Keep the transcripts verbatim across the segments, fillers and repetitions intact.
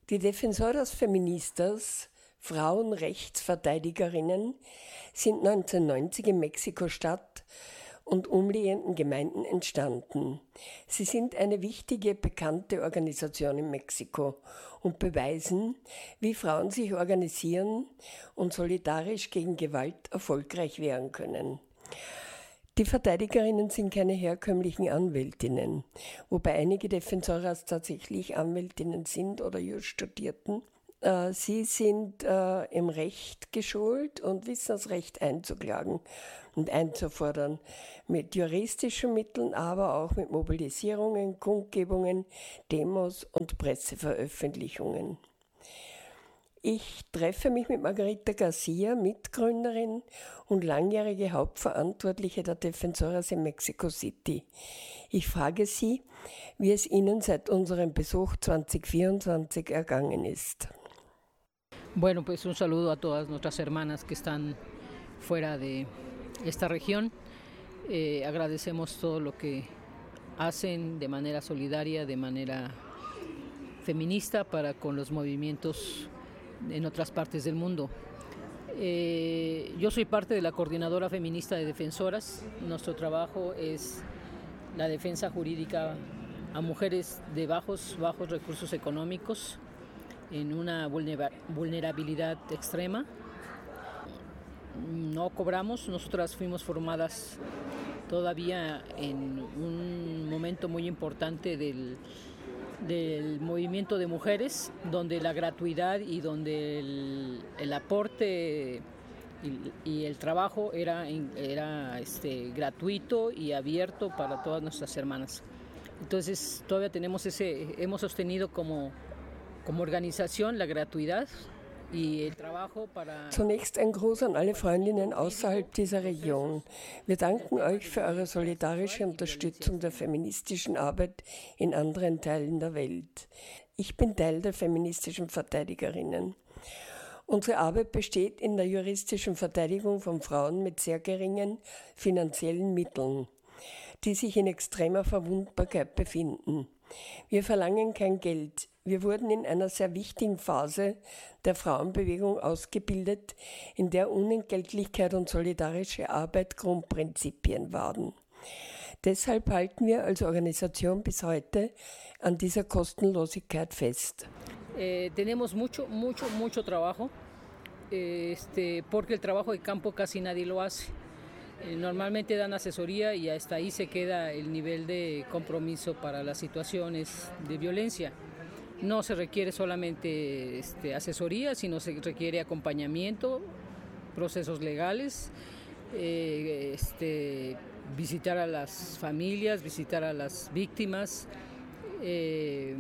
Die Defensoras Feministas, Frauenrechtsverteidigerinnen, sind neunzehnhundertneunzig in Mexiko-Stadt und umliegenden Gemeinden entstanden. Sie sind eine wichtige, bekannte Organisation in Mexiko und beweisen, wie Frauen sich organisieren und solidarisch gegen Gewalt erfolgreich wehren können. Die Verteidigerinnen sind keine herkömmlichen Anwältinnen, wobei einige Defensoras tatsächlich Anwältinnen sind oder just studierten. Sie sind äh, im Recht geschult und wissen das Recht einzuklagen und einzufordern. Mit juristischen Mitteln, aber auch mit Mobilisierungen, Kundgebungen, Demos und Presseveröffentlichungen. Ich treffe mich mit Margarita Garcia, Mitgründerin und langjährige Hauptverantwortliche der Defensoras in Mexico City. Ich frage sie, wie es ihnen seit unserem Besuch zwanzig vierundzwanzig ergangen ist. Bueno, pues un saludo a todas nuestras hermanas que están fuera de esta región. Eh, agradecemos todo lo que hacen de manera solidaria, de manera feminista para con los movimientos en otras partes del mundo. Eh, yo soy parte de la Coordinadora Feminista de Defensoras. Nuestro trabajo es la defensa jurídica a mujeres de bajos, bajos recursos económicos en una vulnerabilidad extrema. No cobramos, nosotras fuimos formadas todavía en un momento muy importante del del movimiento de mujeres, donde la gratuidad y donde el, el aporte y, y el trabajo era, era este, gratuito y abierto para todas nuestras hermanas. Entonces todavía tenemos ese, hemos sostenido como, como organización la gratuidad. Zunächst ein Gruß an alle Freundinnen außerhalb dieser Region. Wir danken euch für eure solidarische Unterstützung der feministischen Arbeit in anderen Teilen der Welt. Ich bin Teil der feministischen Verteidigerinnen. Unsere Arbeit besteht in der juristischen Verteidigung von Frauen mit sehr geringen finanziellen Mitteln, die sich in extremer Verwundbarkeit befinden. Wir verlangen kein Geld. Wir wurden in einer sehr wichtigen Phase der Frauenbewegung ausgebildet, in der Unentgeltlichkeit und solidarische Arbeit Grundprinzipien waren. Deshalb halten wir als Organisation bis heute an dieser Kostenlosigkeit fest. Eh, tenemos mucho, mucho, mucho trabajo, este, porque el trabajo de campo casi nadie lo hace. Eh, normalmente dan asesoría y hasta ahí se queda el nivel de compromiso para las situaciones de violencia. No se requiere solamente este, asesoría, sino se requiere acompañamiento, procesos legales, eh, este, visitar a las familias, visitar a las víctimas. Eh,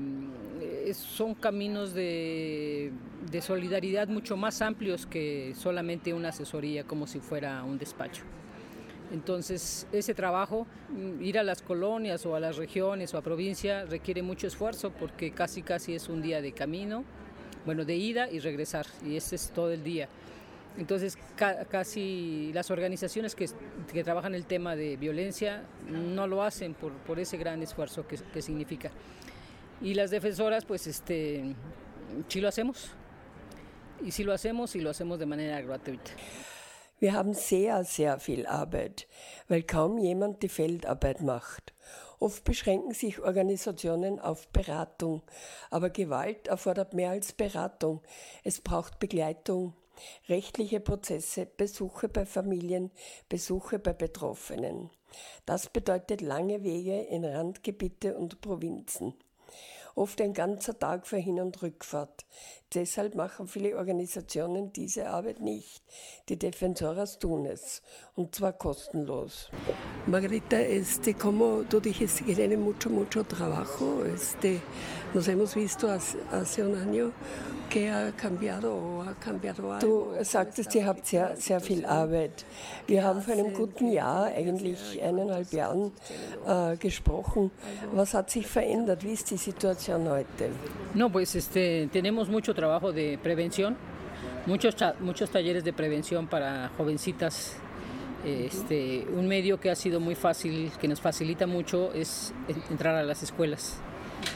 son caminos de, de solidaridad mucho más amplios que solamente una asesoría, como si fuera un despacho. Entonces, ese trabajo, ir a las colonias o a las regiones o a provincia, requiere mucho esfuerzo porque casi casi es un día de camino, bueno, de ida y regresar, y ese es todo el día. Entonces, ca- casi las organizaciones que, que trabajan el tema de violencia no lo hacen por, por ese gran esfuerzo que, que significa. Y las defensoras, pues, este, sí lo hacemos, y sí lo hacemos y lo hacemos de manera gratuita. Wir haben sehr, sehr viel Arbeit, weil kaum jemand die Feldarbeit macht. Oft beschränken sich Organisationen auf Beratung, aber Gewalt erfordert mehr als Beratung. Es braucht Begleitung, rechtliche Prozesse, Besuche bei Familien, Besuche bei Betroffenen. Das bedeutet lange Wege in Randgebiete und Provinzen. Oft ein ganzer Tag für Hin- und Rückfahrt. Deshalb machen viele Organisationen diese Arbeit nicht. Die Defensoras tun es, und zwar kostenlos. Margarita, este, ¿cómo tú dijiste que tiene mucho, mucho trabajo? Este, nos hemos visto hace, hace un año. ¿Qué ha cambiado o ha cambiado algo? Du sagtest, ihr habt sehr, sehr viel Arbeit. Wir haben vor einem guten Jahr, eigentlich eineinhalb Jahren, äh, gesprochen. Was hat sich verändert? Wie ist die Situation heute? No, pues este, tenemos mucho trabajo de prevención, muchos, muchos talleres de prevención para jovencitas. Este, un medio que ha sido muy fácil, que nos facilita mucho, es entrar a las escuelas.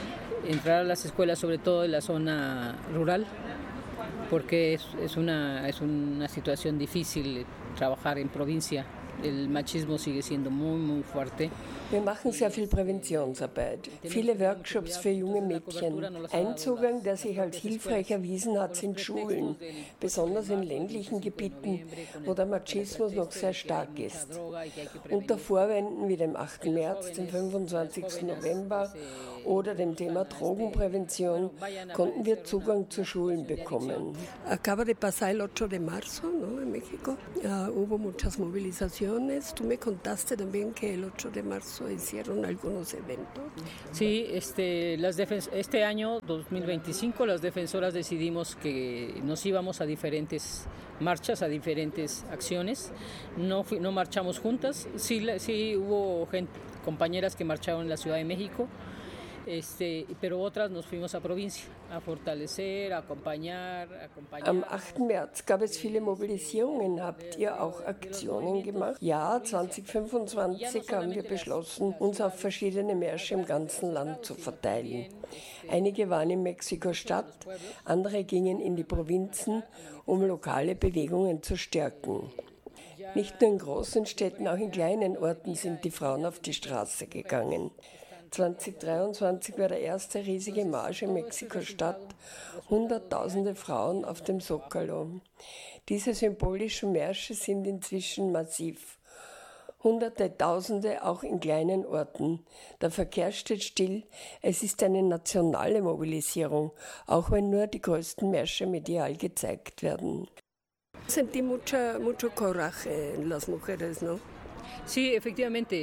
entrar a las escuelas, sobre todo en la zona rural, porque es, es, una, es una situación difícil trabajar en provincia. El machismo sigue siendo muy, muy fuerte. Wir machen sehr viel Präventionsarbeit, viele Workshops für junge Mädchen. Ein Zugang, der sich als hilfreich erwiesen hat, sind Schulen, besonders in ländlichen Gebieten, wo der Machismus noch sehr stark ist. Unter Vorwänden wie dem achten März, dem fünfundzwanzigsten November oder dem Thema Drogenprävention konnten wir Zugang zu Schulen bekommen. Acaba de pasar el ocho de marzo, ¿no? En México. Uh, hubo muchas movilizaciones. Tú me contaste también que el ocho de marzo hicieron algunos eventos. Sí, este, las defen- este año dos mil veinticinco las defensoras decidimos que nos íbamos a diferentes marchas, a diferentes acciones. No, fui, no marchamos juntas, sí, sí hubo gente, compañeras que marcharon en la Ciudad de México. Este, pero otras nos fuimos a provincia, a fortalecer, a acompañar, a acompañar. Am achten März gab es viele Mobilisierungen. Habt ihr auch Aktionen gemacht? Ja, zwanzig fünfundzwanzig haben wir beschlossen, uns auf verschiedene Märsche im ganzen Land zu verteilen. Einige waren in Mexiko-Stadt, andere gingen in die Provinzen, um lokale Bewegungen zu stärken. Nicht nur in großen Städten, auch in kleinen Orten sind die Frauen auf die Straße gegangen. zwanzig dreiundzwanzig war der erste riesige Marsch in Mexiko-Stadt, hunderttausende Frauen auf dem Zócalo. Diese symbolischen Märsche sind inzwischen massiv. Hunderte, Tausende auch in kleinen Orten. Der Verkehr steht still. Es ist eine nationale Mobilisierung, auch wenn nur die größten Märsche medial gezeigt werden. Sentí mucha, mucho coraje en las mujeres, ¿no? Sí, efectivamente,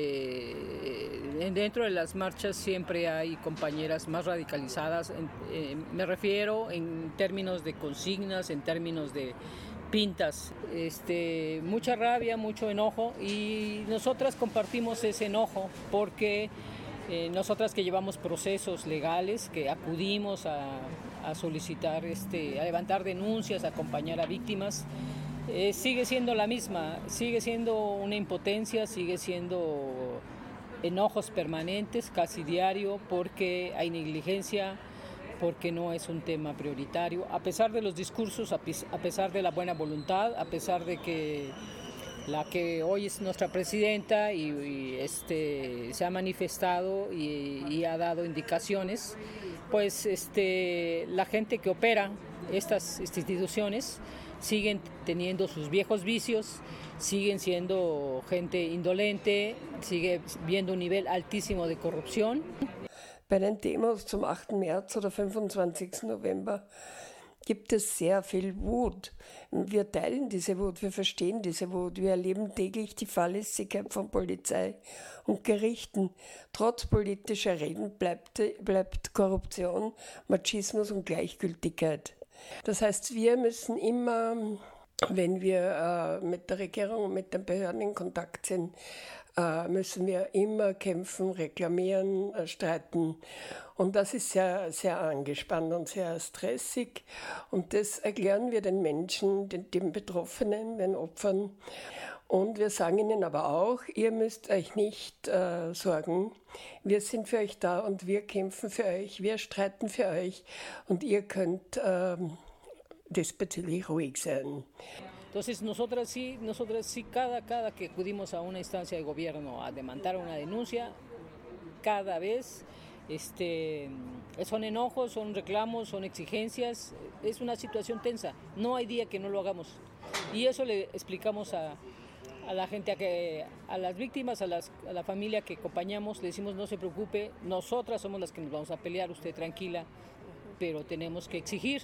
eh, dentro de las marchas siempre hay compañeras más radicalizadas, eh, me refiero en términos de consignas, en términos de pintas, este, mucha rabia, mucho enojo, y nosotras compartimos ese enojo porque eh, nosotras que llevamos procesos legales, que acudimos a, a solicitar, este, a levantar denuncias, a acompañar a víctimas, Eh, sigue siendo la misma, sigue siendo una impotencia, sigue siendo enojos permanentes, casi diario, porque hay negligencia, porque no es un tema prioritario, a pesar de los discursos, a pesar de la buena voluntad, a pesar de que la que hoy es nuestra presidenta y, y este, se ha manifestado y, y ha dado indicaciones, pues este, la gente que opera estas instituciones siguen teniendo sus viejos vicios, siguen siendo gente indolente, sigue viendo un nivel altísimo de corrupción. Bei den Demos zum achten März oder fünfundzwanzigsten November gibt es sehr viel Wut. Wir teilen diese Wut, wir verstehen diese Wut, wir erleben täglich die Fahrlässigkeit von Polizei und Gerichten. Trotz politischer Reden bleibt, bleibt Korruption, Machismus und Gleichgültigkeit. Das heißt, wir müssen immer, wenn wir äh, mit der Regierung und mit den Behörden in Kontakt sind, äh, müssen wir immer kämpfen, reklamieren, äh, streiten. Und das ist sehr, sehr angespannt und sehr stressig. Und das erklären wir den Menschen, den, den Betroffenen, den Opfern. Und wir sagen ihnen aber auch, ihr müsst euch nicht äh, sorgen. Wir sind für euch da und wir kämpfen für euch, wir streiten für euch und ihr könnt äh, diesbezüglich ruhig sein. Entonces nosotras sí, nosotras sí cada, cada que acudimos a una instancia de gobierno a demandar una denuncia, cada vez este, son enojos, son reclamos, son exigencias, es una situación tensa, no hay día que no lo hagamos. Y eso le explicamos a a la gente, a, que, a las víctimas, a, las, a la familia que acompañamos, le decimos no se preocupe, nosotras somos las que nos vamos a pelear, usted tranquila, pero tenemos que exigir.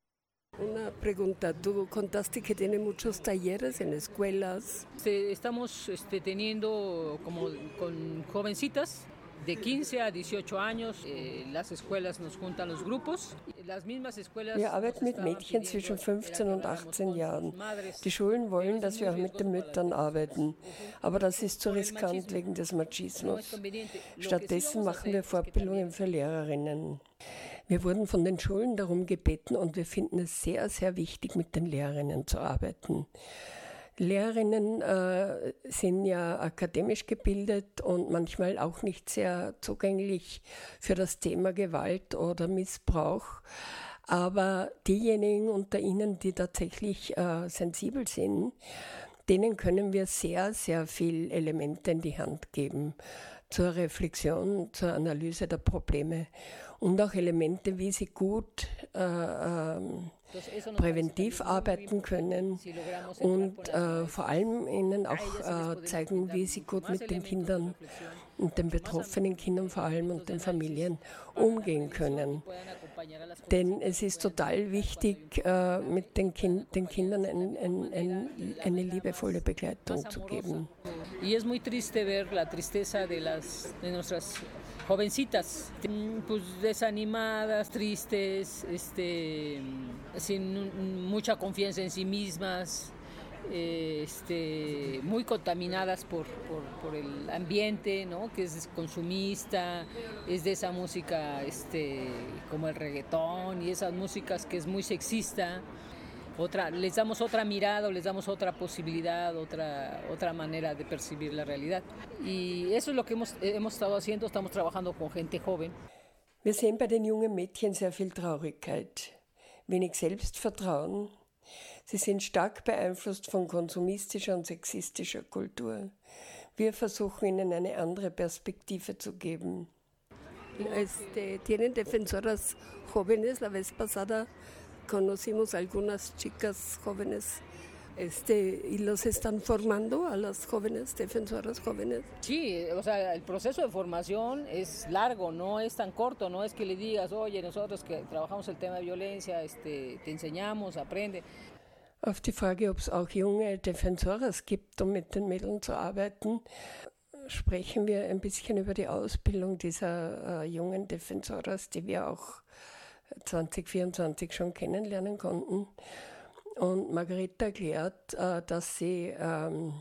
Una pregunta, tú contaste que tiene muchos talleres en escuelas. Este, estamos este, teniendo como con jovencitas de quince a dieciocho años, eh, las escuelas nos juntan los grupos. Las mismas escuelas wir arbeiten mit Mädchen zwischen fünfzehn und achtzehn Jahren. Die Schulen wollen, dass wir auch mit den Müttern arbeiten. Aber das ist zu riskant wegen des Machismus. Stattdessen machen wir Fortbildungen für Lehrerinnen. Wir wurden von den Schulen darum gebeten und wir finden es sehr, sehr wichtig, mit den Lehrerinnen zu arbeiten. Lehrerinnen äh, sind ja akademisch gebildet und manchmal auch nicht sehr zugänglich für das Thema Gewalt oder Missbrauch. Aber diejenigen unter ihnen, die tatsächlich äh, sensibel sind, denen können wir sehr, sehr viel Elemente in die Hand geben zur Reflexion, zur Analyse der Probleme und auch Elemente, wie sie gut äh, ähm, präventiv arbeiten können und äh, vor allem ihnen auch äh, zeigen, wie sie gut mit den Kindern und den betroffenen Kindern vor allem und den Familien umgehen können. Denn es ist total wichtig, äh, mit den, kind, den Kindern ein, ein, ein, eine liebevolle Begleitung zu geben. Y es muy triste ver la tristeza de las de nuestras jovencitas, pues desanimadas, tristes, este, sin mucha confianza en sí mismas, este, muy contaminadas por, por, por el ambiente, ¿no? Que es consumista, es de esa música este, como el reggaetón y esas músicas que es muy sexista. Otra, les damos otra mirada, les damos otra posibilidad, otra, otra manera de percibir la realidad. Y eso es lo que hemos, hemos estado haciendo, estamos trabajando con gente joven. Wir sehen bei den jungen Mädchen sehr viel Traurigkeit, wenig Selbstvertrauen. Sie sind stark beeinflusst von konsumistischer und sexistischer Kultur. Wir versuchen ihnen eine andere Perspektive zu geben. Este, tienen defensoras jóvenes. La vez pasada conocimos algunas chicas jóvenes este, y los están formando a las jóvenes, defensoras jóvenes. Sí, o sea, el proceso de formación es largo, no es tan corto, no es que le digas, oye, nosotros que trabajamos el tema de violencia, este, te enseñamos, aprende. Auf die Frage, ob es auch junge Defensoras gibt, um mit den Mädchen zu arbeiten, sprechen wir ein bisschen über die Ausbildung dieser äh, jungen Defensoras, die wir auch zwanzig vierundzwanzig schon kennenlernen konnten. Und Margareta erklärt, äh, dass sie, ähm,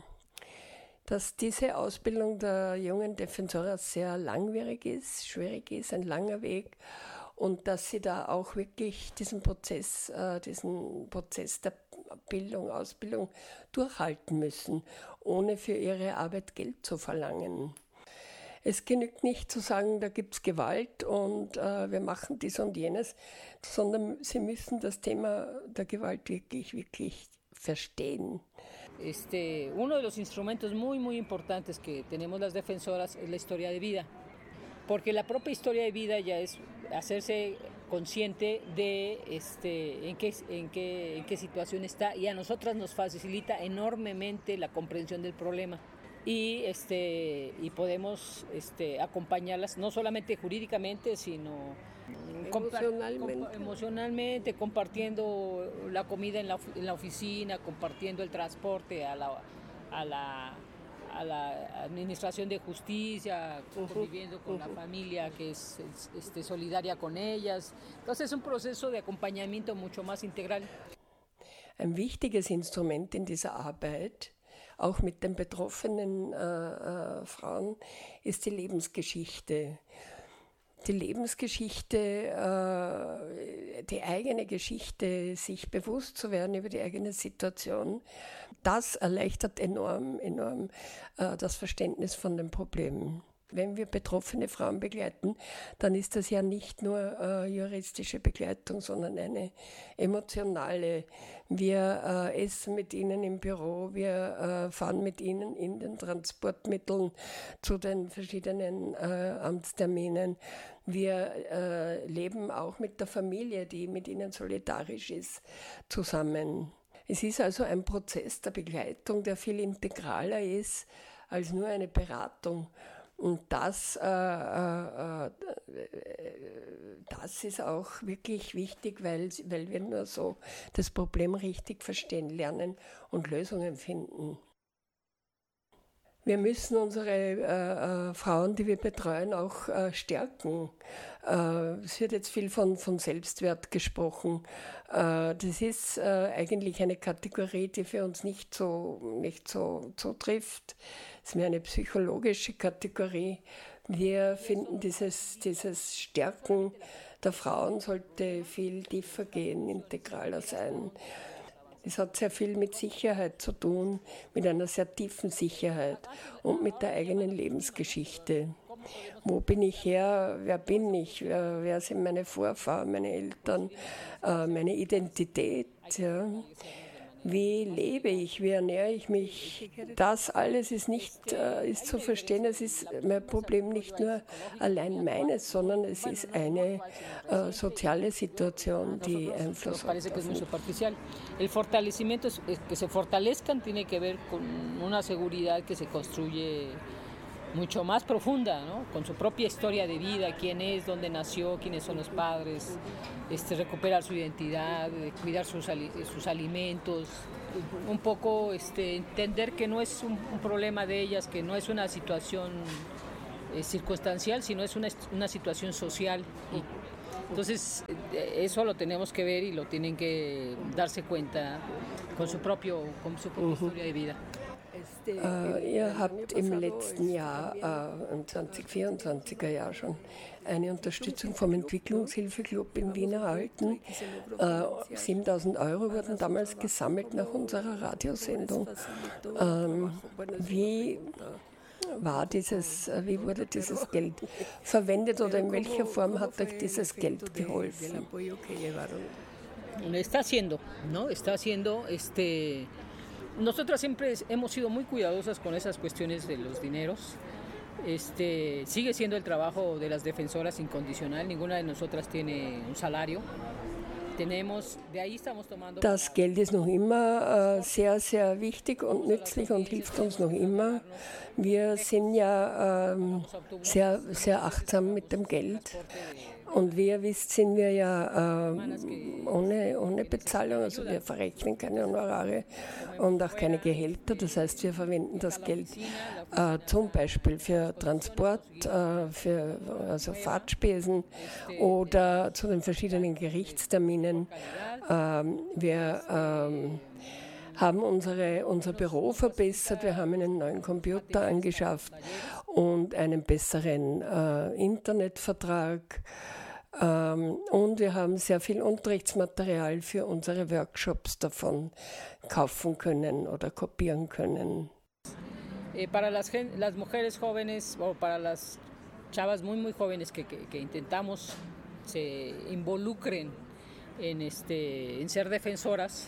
dass diese Ausbildung der jungen Defensoras sehr langwierig ist, schwierig ist, ein langer Weg. Und dass sie da auch wirklich diesen Prozess, äh, diesen Prozess der Bildung, Ausbildung durchhalten müssen, ohne für ihre Arbeit Geld zu verlangen. Es genügt nicht zu sagen, da gibt es Gewalt und äh, wir machen dies und jenes, sondern sie müssen das Thema der Gewalt wirklich, wirklich verstehen. Este, uno de los instrumentos muy, muy importantes que tenemos las defensoras es la historia de vida. Porque la propia historia de vida ya es hacerse consciente de este, en, qué, en, qué, en qué situación está y a nosotras nos facilita enormemente la comprensión del problema y, este, y podemos este, acompañarlas no solamente jurídicamente sino emocionalmente. Compa- emocionalmente, compartiendo la comida en la, en la oficina, compartiendo el transporte a la... A la a la administración de justicia, uh-huh, conviviendo con uh-huh. la familia que es, es este, solidaria con ellas. Entonces es un proceso de acompañamiento mucho más integral. Ein wichtiges Instrument in dieser Arbeit, auch mit den betroffenen äh, äh, Frauen, ist die Lebensgeschichte. Die Lebensgeschichte, äh, die eigene Geschichte, sich bewusst zu werden über die eigene Situation, das erleichtert enorm, enorm äh, das Verständnis von den Problemen. Wenn wir betroffene Frauen begleiten, dann ist das ja nicht nur äh, juristische Begleitung, sondern eine emotionale. Wir äh, essen mit ihnen im Büro, wir äh, fahren mit ihnen in den Transportmitteln zu den verschiedenen äh, Amtsterminen. Wir äh, leben auch mit der Familie, die mit ihnen solidarisch ist, zusammen. Es ist also ein Prozess der Begleitung, der viel integraler ist als nur eine Beratung. Und das, äh, äh, das ist auch wirklich wichtig, weil, weil wir nur so das Problem richtig verstehen lernen und Lösungen finden. Wir müssen unsere äh, äh, Frauen, die wir betreuen, auch äh, stärken. Äh, es wird jetzt viel von, von Selbstwert gesprochen. Äh, das ist äh, eigentlich eine Kategorie, die für uns nicht so, nicht so, so trifft. Es ist mehr eine psychologische Kategorie. Wir finden, dieses, dieses Stärken der Frauen sollte viel tiefer gehen, integraler sein. Es hat sehr viel mit Sicherheit zu tun, mit einer sehr tiefen Sicherheit und mit der eigenen Lebensgeschichte. Wo bin ich her? Wer bin ich? Wer, wer sind meine Vorfahren, meine Eltern, äh, meine Identität? Ja? Wie lebe ich? Wie ernähre ich mich? Das alles ist nicht äh, ist zu verstehen. Es ist mein Problem nicht nur allein meines, sondern es ist eine äh, soziale Situation, die Einfluss hat. El fortalecimiento, que se fortalezcan, tiene que ver con una seguridad que se construye mucho más profunda, ¿no? Con su propia historia de vida, quién es, dónde nació, quiénes son los padres, este, recuperar su identidad, cuidar sus, sus alimentos, un poco este, entender que no es un, un problema de ellas, que no es una situación eh, circunstancial, sino es una, una situación social. Y entonces eso lo tenemos que ver y lo tienen que darse cuenta con su propio, con su propia uh-huh. historia de vida. Äh, ihr habt im letzten Jahr, äh, im zwanzig vierundzwanziger Jahr schon, eine Unterstützung vom Entwicklungshilfeclub in Wien erhalten. Äh, siebentausend Euro wurden damals gesammelt nach unserer Radiosendung. Ähm, wie war dieses, wie wurde dieses Geld verwendet oder in welcher Form hat euch dieses Geld geholfen? Está haciendo, ¿no? Está haciendo este... Nosotras siempre hemos sido muy cuidadosas con esas cuestiones de los dineros. Este, sigue siendo el trabajo de las defensoras incondicional. Ninguna de nosotras tiene un salario. Tenemos, de ahí estamos tomando. Das Geld ist noch immer äh, sehr, sehr wichtig und nützlich und hilft uns noch immer. Wir sind ja ähm, sehr, sehr achtsam mit dem Geld. Und wie ihr wisst, sind wir ja äh, ohne, ohne Bezahlung, also wir verrechnen keine Honorare und auch keine Gehälter. Das heißt, wir verwenden das Geld äh, zum Beispiel für Transport, äh, für also Fahrtspesen oder zu den verschiedenen Gerichtsterminen. Ähm, wir ähm, haben unsere, unser Büro verbessert, wir haben einen neuen Computer angeschafft und einen besseren äh, Internetvertrag. Ähm, und wir haben sehr viel Unterrichtsmaterial für unsere Workshops davon kaufen können oder kopieren können. Eh, para las, las mujeres jóvenes o para las chavas muy muy jóvenes que, que, que intentamos se involucren en, este, en ser defensoras,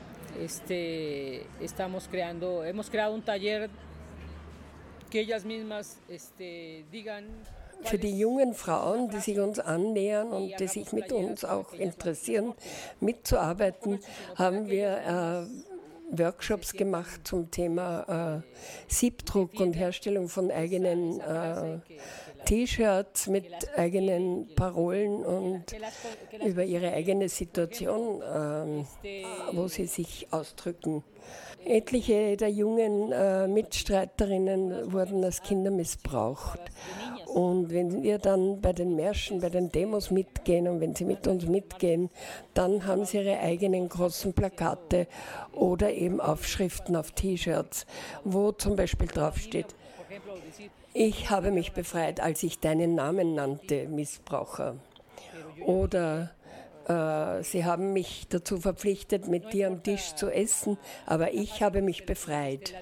este, estamos creando, hemos creado un taller que ellas mismas este, digan. Für die jungen Frauen, die sich uns annähern und die sich mit uns auch interessieren, mitzuarbeiten, haben wir äh, Workshops gemacht zum Thema äh, Siebdruck und Herstellung von eigenen äh, T-Shirts mit eigenen Parolen und über ihre eigene Situation, äh, wo sie sich ausdrücken. Etliche der jungen äh, Mitstreiterinnen wurden als Kinder missbraucht. Und wenn wir dann bei den Märschen, bei den Demos mitgehen und wenn sie mit uns mitgehen, dann haben sie ihre eigenen großen Plakate oder eben Aufschriften auf T-Shirts, wo zum Beispiel draufsteht: Ich habe mich befreit, als ich deinen Namen nannte, Missbraucher. Oder äh, sie haben mich dazu verpflichtet, mit dir am Tisch zu essen, aber ich habe mich befreit.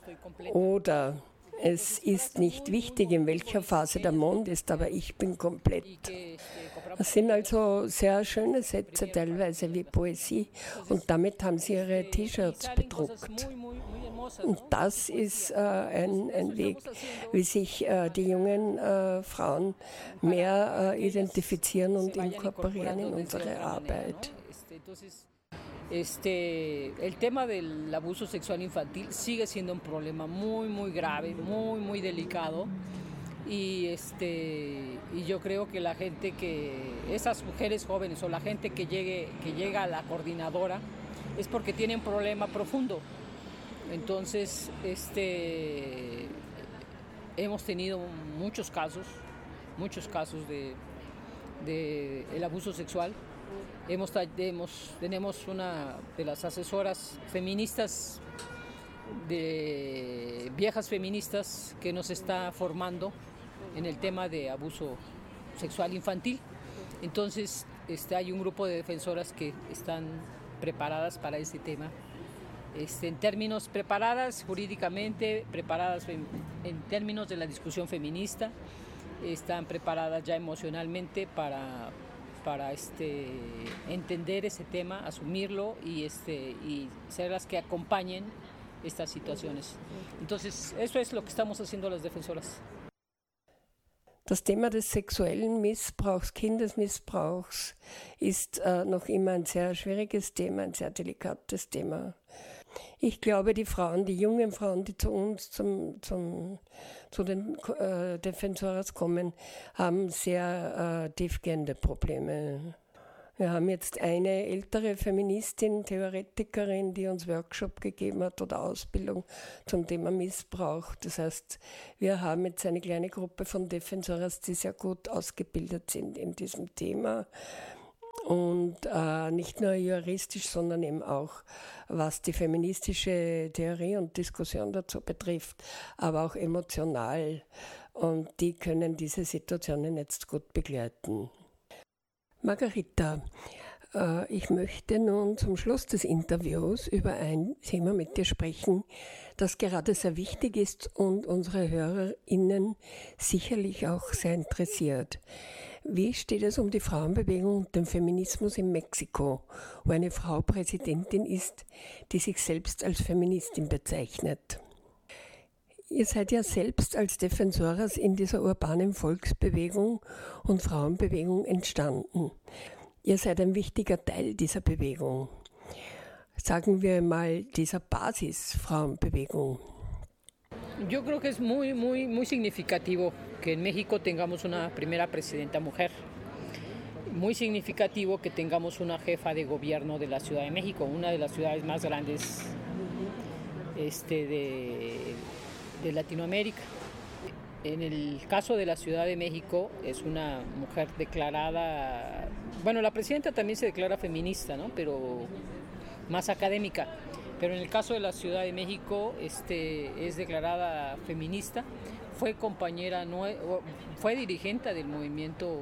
Oder es ist nicht wichtig, in welcher Phase der Mond ist, aber ich bin komplett. Das sind also sehr schöne Sätze, teilweise wie Poesie. Und damit haben sie ihre T-Shirts bedruckt. Und das ist äh, ein, ein Weg, wie sich äh, die jungen äh, Frauen mehr äh, identifizieren und inkorporieren in unsere Arbeit. Este, el tema del abuso sexual infantil sigue siendo un problema muy, muy grave, muy, muy delicado. Y, este, y yo creo que la gente que, esas mujeres jóvenes o la gente que, llegue, que llega a la coordinadora es porque tiene un problema profundo. Entonces, este, hemos tenido muchos casos, muchos casos de, de el abuso sexual. Hemos, hemos, tenemos una de las asesoras feministas, de viejas feministas, que nos está formando en el tema de abuso sexual infantil. Entonces este, hay un grupo de defensoras que están preparadas para este tema. Este, en términos preparadas jurídicamente, preparadas en, en términos de la discusión feminista, están preparadas ya emocionalmente para, para este, entender ese tema, asumirlo y, este, y ser las que acompañen estas situaciones. Entonces, eso es lo que estamos haciendo las defensoras. Das Thema des sexuellen Missbrauchs, Kindesmissbrauchs ist äh, noch immer ein sehr schwieriges Thema, ein sehr delikates Thema. Ich glaube, die Frauen, die jungen Frauen, die zu uns, zum, zum, zu den äh, Defensoras kommen, haben sehr äh, tiefgehende Probleme. Wir haben jetzt eine ältere Feministin, Theoretikerin, die uns Workshop gegeben hat oder Ausbildung zum Thema Missbrauch. Das heißt, wir haben jetzt eine kleine Gruppe von Defensoras, die sehr gut ausgebildet sind in diesem Thema. Und äh, nicht nur juristisch, sondern eben auch, was die feministische Theorie und Diskussion dazu betrifft, aber auch emotional. Und die können diese Situationen jetzt gut begleiten. Margarita, äh, ich möchte nun zum Schluss des Interviews über ein Thema mit dir sprechen, das gerade sehr wichtig ist und unsere HörerInnen sicherlich auch sehr interessiert. Wie steht es um die Frauenbewegung und den Feminismus in Mexiko, wo eine Frau Präsidentin ist, die sich selbst als Feministin bezeichnet? Ihr seid ja selbst als Defensoras in dieser urbanen Volksbewegung und Frauenbewegung entstanden. Ihr seid ein wichtiger Teil dieser Bewegung. Sagen wir mal, dieser Basis-Frauenbewegung. Yo creo que es muy, muy, muy significativo que en México tengamos una primera presidenta mujer. Muy significativo que tengamos una jefa de gobierno de la Ciudad de México, una de las ciudades más grandes este, de, de Latinoamérica. En el caso de la Ciudad de México es una mujer declarada, bueno, la presidenta también se declara feminista, ¿no? Pero más académica. Pero en el caso de la Ciudad de México este, es declarada feminista, fue compañera, fue dirigente del movimiento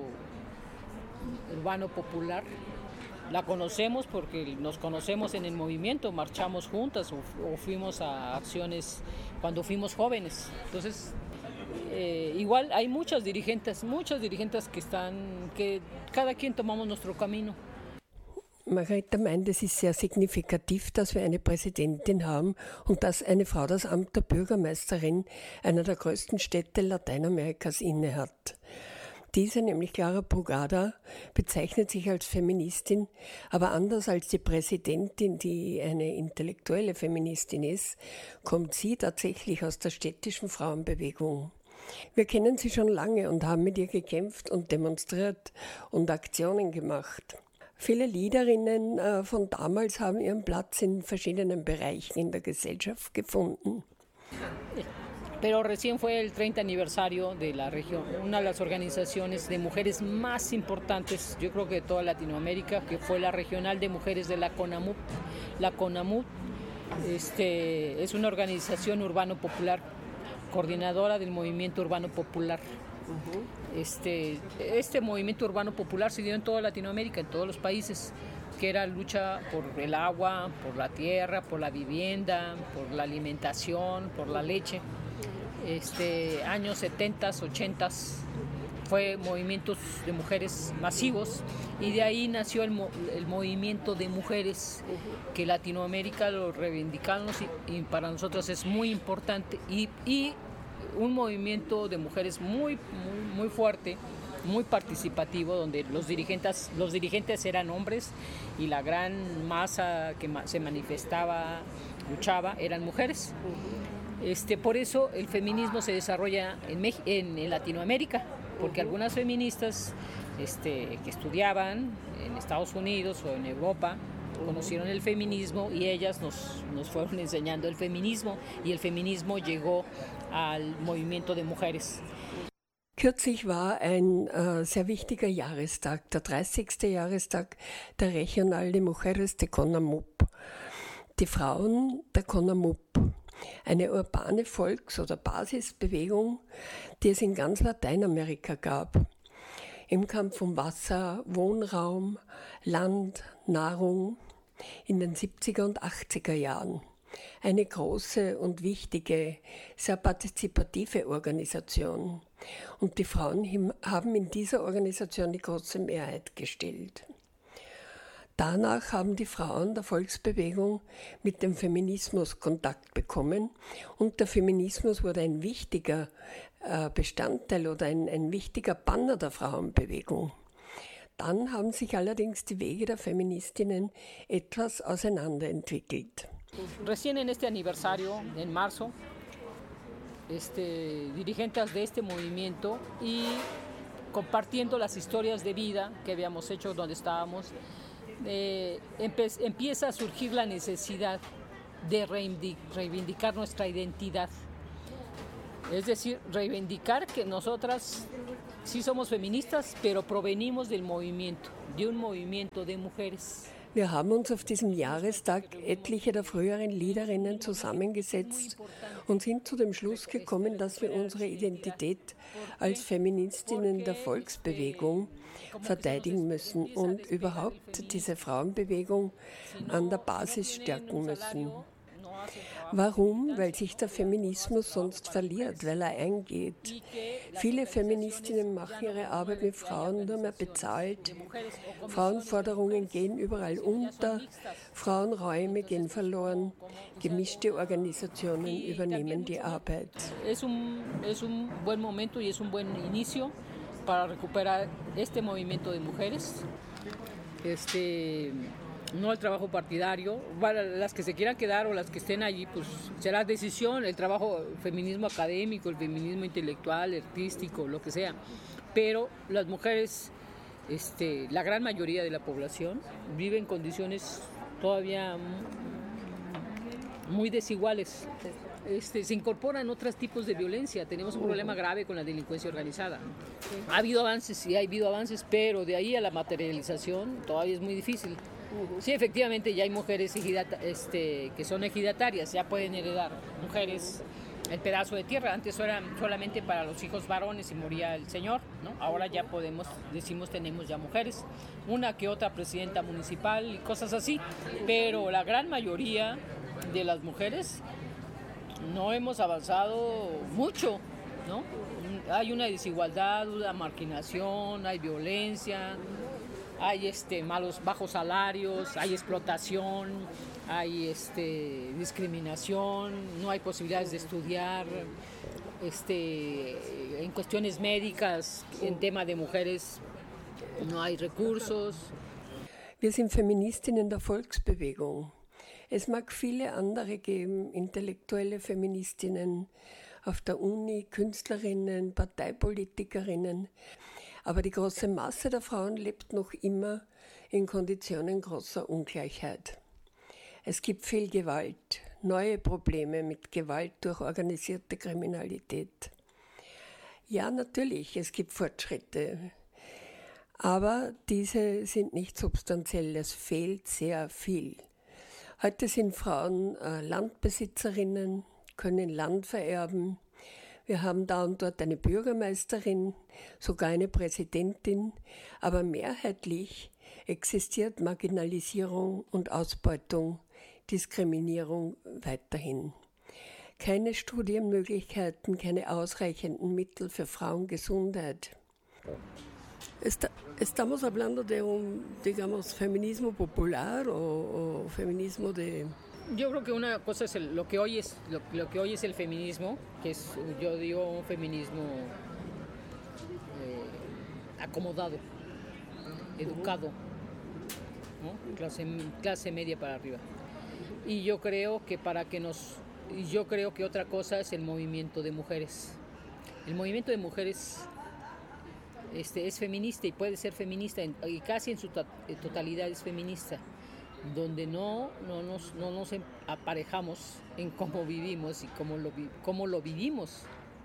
urbano popular. La conocemos porque nos conocemos en el movimiento, marchamos juntas o, o fuimos a acciones cuando fuimos jóvenes. Entonces, eh, igual hay muchas dirigentes, muchas dirigentes que están, que cada quien tomamos nuestro camino. Margarita meint, es ist sehr signifikativ, dass wir eine Präsidentin haben und dass eine Frau das Amt der Bürgermeisterin einer der größten Städte Lateinamerikas innehat. Diese, nämlich Clara Brugada, bezeichnet sich als Feministin, aber anders als die Präsidentin, die eine intellektuelle Feministin ist, kommt sie tatsächlich aus der städtischen Frauenbewegung. Wir kennen sie schon lange und haben mit ihr gekämpft und demonstriert und Aktionen gemacht. Viele Leaderinnen äh, von damals haben ihren Platz in verschiedenen Bereichen in der Gesellschaft gefunden. Pero recién fue el treinta aniversario de la región, una de las organizaciones de mujeres más importantes, yo creo que de toda Latinoamérica, que fue la Regional de Mujeres de la CONAMUP. La CONAMUP este, es una organización urbano popular, coordinadora del movimiento urbano popular. Uh-huh. Este, este movimiento urbano popular se dio en toda Latinoamérica, en todos los países, que era lucha por el agua, por la tierra, por la vivienda, por la alimentación, por la leche. Este, años setenta, ochenta fue movimientos de mujeres masivos y de ahí nació el, mo- el movimiento de mujeres que Latinoamérica lo reivindicamos y, y para nosotros es muy importante y, y un movimiento de mujeres muy, muy, muy fuerte, muy participativo, donde los dirigentes, los dirigentes eran hombres y la gran masa que ma- se manifestaba, luchaba, eran mujeres. Este, por eso el feminismo se desarrolla en, Mex- en, en Latinoamérica, porque algunas feministas este, que estudiaban en Estados Unidos o en Europa conocieron el feminismo y ellas nos, nos fueron enseñando el feminismo y el feminismo llegó al movimiento de mujeres. Kürzlich war ein äh, sehr wichtiger Jahrestag, der dreißigste Jahrestag der Regional de Mujeres de CONAMUP. Die Frauen der CONAMUP, eine urbane Volks- oder Basisbewegung, die es in ganz Lateinamerika gab. Im Kampf um Wasser, Wohnraum, Land, Nahrung. in den siebziger und achtziger Jahren. Eine große und wichtige, sehr partizipative Organisation. Und die Frauen haben in dieser Organisation die große Mehrheit gestellt. Danach haben die Frauen der Volksbewegung mit dem Feminismus Kontakt bekommen und der Feminismus wurde ein wichtiger Bestandteil oder ein, ein wichtiger Banner der Frauenbewegung. Dann haben sich allerdings die Wege der Feministinnen etwas auseinanderentwickelt. Recién en este aniversario, en marzo, este, dirigentes de este movimiento y compartiendo las historias de vida que habíamos hecho donde estábamos, eh, empe- empieza a surgir la necesidad de reivindicar nuestra identidad. Es decir, reivindicar que nosotras sí somos feministas, pero provenimos del movimiento, de un movimiento de mujeres. Wir haben uns auf diesem Jahrestag etliche der früheren Liederinnen zusammengesetzt und sind zu dem Schluss gekommen, dass wir unsere Identität als Feministinnen der Volksbewegung verteidigen müssen und überhaupt diese Frauenbewegung an der Basis stärken müssen. Warum? Weil sich der Feminismus sonst verliert, weil er eingeht. Viele Feministinnen machen ihre Arbeit mit Frauen nur mehr bezahlt. Frauenforderungen gehen überall unter, Frauenräume gehen verloren, gemischte Organisationen übernehmen die Arbeit. Es un, es un buen momento y es un buen inicio para recuperar este movimiento de mujeres. Este... No el trabajo partidario, para las que se quieran quedar o las que estén allí, pues será decisión, el trabajo, el feminismo académico, el feminismo intelectual, artístico, lo que sea. Pero las mujeres, este, la gran mayoría de la población, vive en condiciones todavía muy desiguales. Este, se incorporan otros tipos de violencia. Tenemos un problema grave con la delincuencia organizada. Ha habido avances, sí ha habido avances, pero de ahí a la materialización todavía es muy difícil. Sí, efectivamente ya hay mujeres ejidata, este, que son ejidatarias, ya pueden heredar mujeres el pedazo de tierra. Antes era solamente para los hijos varones y moría el señor, ¿no? Ahora ya podemos, decimos, tenemos ya mujeres, una que otra presidenta municipal y cosas así, pero la gran mayoría de las mujeres no hemos avanzado mucho, ¿no? Hay una desigualdad, una marginación, hay violencia, hay este, malos, bajos salarios, hay explotación, hay este, discriminación, no hay posibilidades de estudiar, este, en cuestiones médicas, en tema de mujeres, no hay recursos. Wir sind Feministinnen der Volksbewegung. Es mag viele andere geben, intellektuelle Feministinnen auf der Uni, Künstlerinnen, Parteipolitikerinnen. Aber die große Masse der Frauen lebt noch immer in Konditionen großer Ungleichheit. Es gibt viel Gewalt, neue Probleme mit Gewalt durch organisierte Kriminalität. Ja, natürlich, es gibt Fortschritte, aber diese sind nicht substanziell, es fehlt sehr viel. Heute sind Frauen äh, Landbesitzerinnen, können Land vererben. Wir haben da und dort eine Bürgermeisterin, sogar eine Präsidentin, aber mehrheitlich existiert Marginalisierung und Ausbeutung, Diskriminierung weiterhin. Keine Studienmöglichkeiten, keine ausreichenden Mittel für Frauengesundheit. Está, estamos hablando de un, digamos, feminismo popular o, o feminismo de... Yo creo que una cosa es el, lo que hoy es lo, lo que hoy es el feminismo, que es, yo digo, un feminismo eh, acomodado, educado, ¿no? clase, clase media para arriba. Y yo creo que para que nos, y yo creo que otra cosa es el movimiento de mujeres. El movimiento de mujeres este, es feminista y puede ser feminista en, y casi en su to, totalidad es feminista. Donde no, no, nos, no nos aparejamos en cómo vivimos y cómo lo, cómo lo vivimos.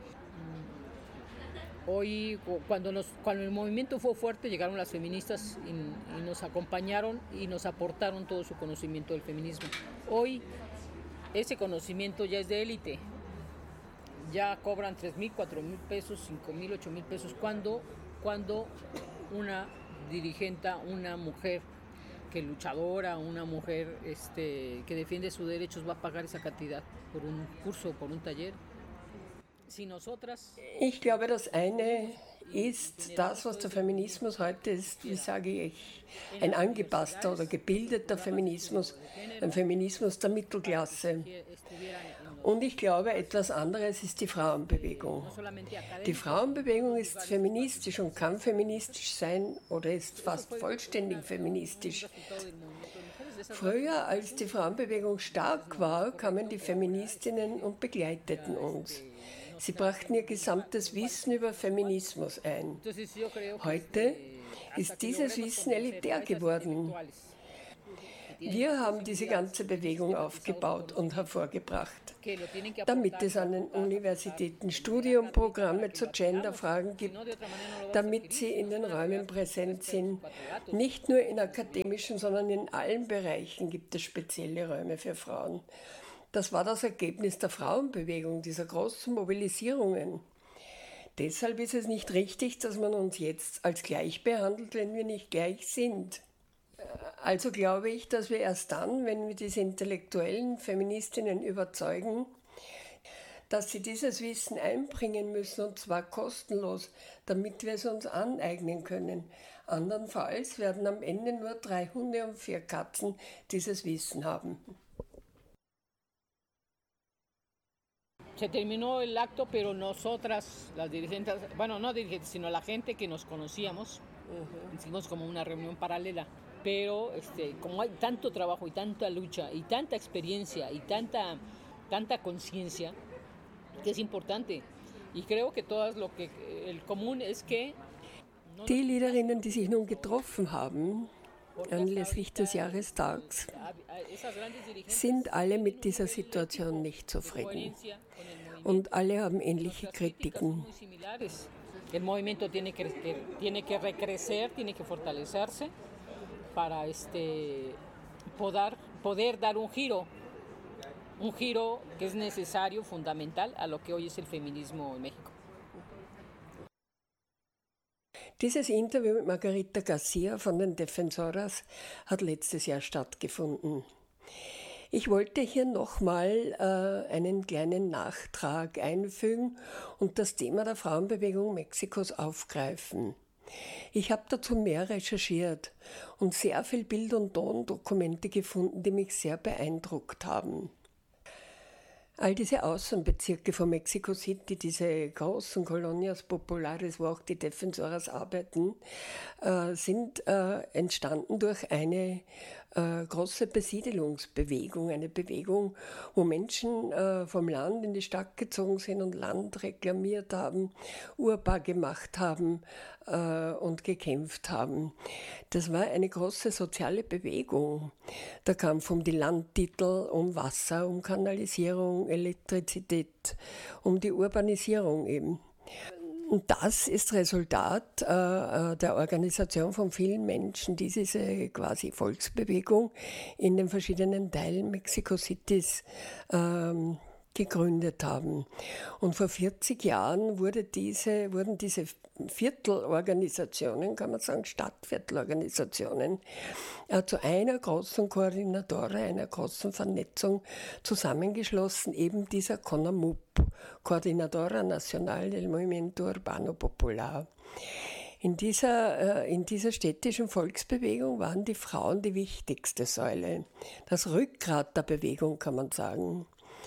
Hoy, cuando, nos, cuando el movimiento fue fuerte, llegaron las feministas y, y nos acompañaron y nos aportaron todo su conocimiento del feminismo. Hoy, ese conocimiento ya es de élite. Ya cobran tres mil, cuatro mil pesos, cinco mil, ocho mil pesos. Cuando, cuando una dirigente, una mujer, que luchadora, una mujer este, que defiende sus derechos va a pagar esa cantidad por un curso, por un taller. Si nosotras Ich glaube, das eine ist das, was der Feminismus heute ist, wie sage ich, ein angepasster oder gebildeter Feminismus, ein Feminismus der Mittelklasse. Und ich glaube, etwas anderes ist die Frauenbewegung. Die Frauenbewegung ist feministisch und kann feministisch sein oder ist fast vollständig feministisch. Früher, als die Frauenbewegung stark war, kamen die Feministinnen und begleiteten uns. Sie brachten ihr gesamtes Wissen über Feminismus ein. Heute ist dieses Wissen elitär geworden. Wir haben diese ganze Bewegung aufgebaut und hervorgebracht, damit es an den Universitäten Studiumprogramme zu Genderfragen gibt, damit sie in den Räumen präsent sind. Nicht nur in akademischen, sondern in allen Bereichen gibt es spezielle Räume für Frauen. Das war das Ergebnis der Frauenbewegung, dieser großen Mobilisierungen. Deshalb ist es nicht richtig, dass man uns jetzt als gleich behandelt, wenn wir nicht gleich sind. Also glaube ich, dass wir erst dann, wenn wir diese intellektuellen Feministinnen überzeugen, dass sie dieses Wissen einbringen müssen, und zwar kostenlos, damit wir es uns aneignen können. Andernfalls werden am Ende nur drei Hunde und vier Katzen dieses Wissen haben. Se terminó el acto, pero nosotras, las dirigentes, bueno, no dirigentes, sino la gente que nos conocíamos, uh-huh. Hicimos como una reunión paralela. Pero este, como hay tanto trabajo y tanta lucha y tanta experiencia y tanta, tanta conciencia, que es importante. Y creo que todas lo que el común es que die Leaderinnen, die sich nun getroffen haben, anlässlich des Jahrestags, sind alle mit dieser Situation nicht zufrieden. Und alle haben ähnliche Kritiken. El movimiento tiene que, tiene que recrecer, tiene que fortalecerse para este, poder, poder dar un giro, un giro que es necesario, fundamental a lo que hoy es el feminismo en México. Dieses Interview mit Margarita Garcia von den Defensoras hat letztes Jahr stattgefunden. Ich wollte hier nochmal äh, einen kleinen Nachtrag einfügen und das Thema der Frauenbewegung Mexikos aufgreifen. Ich habe dazu mehr recherchiert und sehr viel Bild- und Tondokumente gefunden, die mich sehr beeindruckt haben. All diese Außenbezirke von Mexico City, diese großen Colonias Populares, wo auch die Defensoras arbeiten, äh, sind äh, entstanden durch eine äh, große Besiedelungsbewegung, eine Bewegung, wo Menschen äh, vom Land in die Stadt gezogen sind und Land reklamiert haben, urbar gemacht haben äh, und gekämpft haben. Das war eine große soziale Bewegung. Der Kampf um die Landtitel, um Wasser, um Kanalisierung, Elektrizität, um die Urbanisierung eben. Und das ist Resultat äh, der Organisation von vielen Menschen, die diese quasi Volksbewegung in den verschiedenen Teilen Mexico Citys ähm, gegründet haben. Und vor vierzig Jahren wurde diese, wurden diese Viertelorganisationen, kann man sagen, Stadtviertelorganisationen, äh, zu einer großen Koordinatore, einer großen Vernetzung zusammengeschlossen, eben dieser CONAMUP, Coordinadora Nacional del Movimiento Urbano Popular. In dieser, äh, in dieser städtischen Volksbewegung waren die Frauen die wichtigste Säule, das Rückgrat der Bewegung, kann man sagen.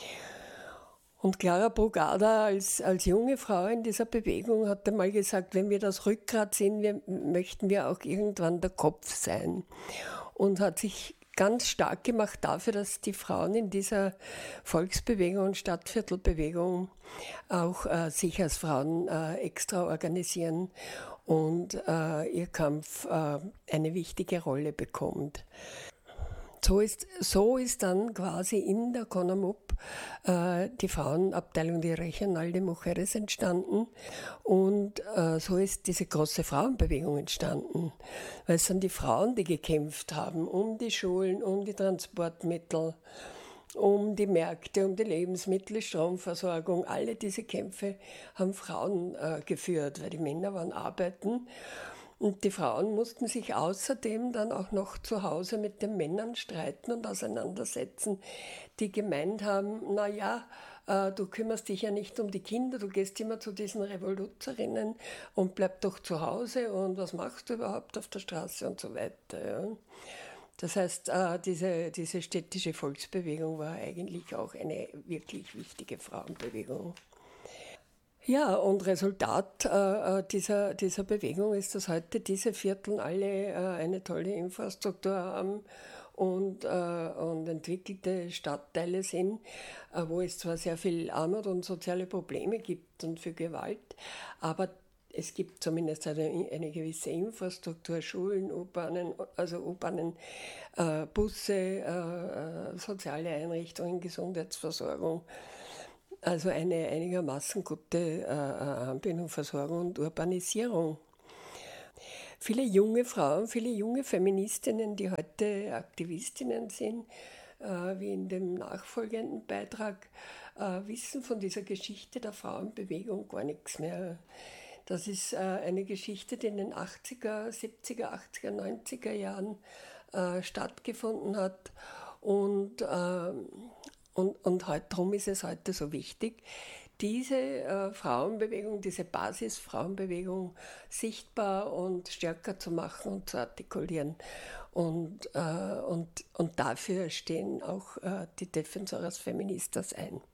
Und Clara Brugada als, als junge Frau in dieser Bewegung hat einmal gesagt, wenn wir das Rückgrat sind, wir, möchten wir auch irgendwann der Kopf sein. Und hat sich ganz stark gemacht dafür, dass die Frauen in dieser Volksbewegung und Stadtviertelbewegung auch äh, sich als Frauen äh, extra organisieren und äh, ihr Kampf äh, eine wichtige Rolle bekommt. So ist, so ist dann quasi in der CONAMUP äh, die Frauenabteilung, die Regional de Mujeres entstanden und äh, so ist diese große Frauenbewegung entstanden. Weil es sind die Frauen, die gekämpft haben um die Schulen, um die Transportmittel, um die Märkte, um die Lebensmittel, Stromversorgung. Alle diese Kämpfe haben Frauen äh, geführt, weil die Männer waren arbeiten. Und die Frauen mussten sich außerdem dann auch noch zu Hause mit den Männern streiten und auseinandersetzen, die gemeint haben, naja, äh, du kümmerst dich ja nicht um die Kinder, du gehst immer zu diesen Revoluzerinnen und bleib doch zu Hause und was machst du überhaupt auf der Straße und so weiter. Ja. Das heißt, äh, diese, diese städtische Volksbewegung war eigentlich auch eine wirklich wichtige Frauenbewegung. Ja, und Resultat äh, dieser, dieser Bewegung ist, dass heute diese Viertel alle äh, eine tolle Infrastruktur haben und, äh, und entwickelte Stadtteile sind, äh, wo es zwar sehr viel Armut und soziale Probleme gibt und für Gewalt, aber es gibt zumindest eine, eine gewisse Infrastruktur, Schulen, U-Bahnen, also U-Bahnen, äh, Busse, äh, soziale Einrichtungen, Gesundheitsversorgung. Also eine einigermaßen gute äh, Anbindung, Versorgung und Urbanisierung. Viele junge Frauen, viele junge Feministinnen, die heute Aktivistinnen sind, äh, wie in dem nachfolgenden Beitrag, äh, wissen von dieser Geschichte der Frauenbewegung gar nichts mehr. Das ist äh, eine Geschichte, die in den achtziger, siebziger, achtziger, neunziger Jahren äh, stattgefunden hat und äh, Und, und halt, darum ist es heute so wichtig, diese äh, Frauenbewegung, diese Basis-Frauenbewegung sichtbar und stärker zu machen und zu artikulieren. Und, äh, und, und dafür stehen auch äh, die Defensoras Feministas ein.